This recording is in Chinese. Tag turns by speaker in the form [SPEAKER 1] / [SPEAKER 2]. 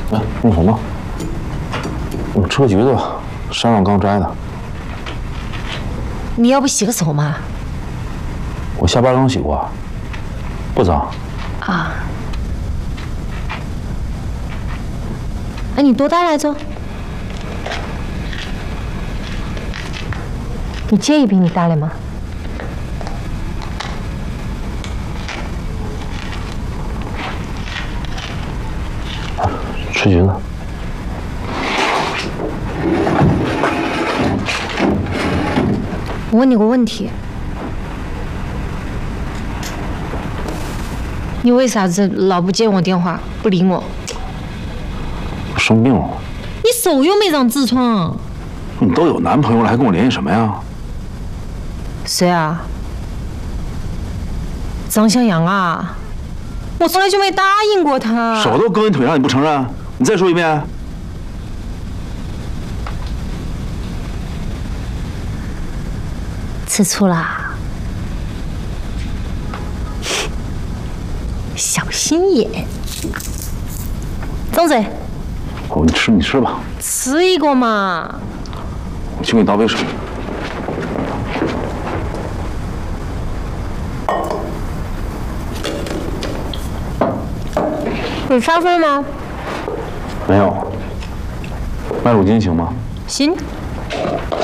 [SPEAKER 1] 哎，用什么？车橘子，山上刚摘的。
[SPEAKER 2] 你要不洗个手嘛？
[SPEAKER 1] 我下班刚洗过，不脏。
[SPEAKER 2] 啊。哎，你多大来着？你介意比你大的吗？
[SPEAKER 1] 吃橘子。
[SPEAKER 2] 我问你个问题，你为啥子老不接我电话，不理我？
[SPEAKER 1] 我生病了。
[SPEAKER 2] 你手又没长痔疮。
[SPEAKER 1] 你都有男朋友了，还跟我联系什么呀？
[SPEAKER 2] 谁啊？张向阳啊！我从来就没答应过他。
[SPEAKER 1] 手都搁你腿上，你不承认？你再说一遍。
[SPEAKER 2] 吃醋啦？小心眼。张嘴。
[SPEAKER 1] 哦，你吃吧。
[SPEAKER 2] 吃一个嘛。
[SPEAKER 1] 我去给你倒杯水。
[SPEAKER 2] 有咖啡吗？
[SPEAKER 1] 没有。麦乳精行吗？
[SPEAKER 2] 行。